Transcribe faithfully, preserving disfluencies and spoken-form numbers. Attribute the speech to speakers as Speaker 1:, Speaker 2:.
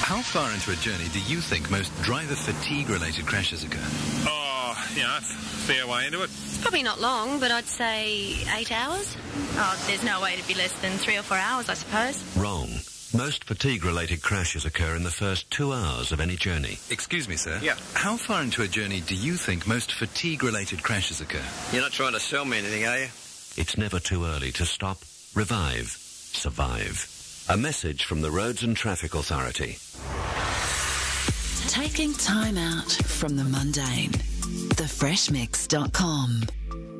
Speaker 1: How far into a journey do you think most driver fatigue-related crashes occur?
Speaker 2: Oh, you know, fair way into it.
Speaker 3: It's probably not long, but I'd say eight hours.
Speaker 4: Oh, there's no way to be less than three or four hours, I suppose.
Speaker 5: Wrong. Most fatigue-related crashes occur in the first two hours of any journey.
Speaker 1: Excuse me, sir.
Speaker 2: Yeah.
Speaker 1: How far into a journey do you think most fatigue-related crashes occur?
Speaker 6: You're not trying to sell me anything, are you?
Speaker 5: It's never too early to stop, revive, survive. A message from the Roads and Traffic Authority.
Speaker 7: Taking time out from the mundane. the fresh mix dot com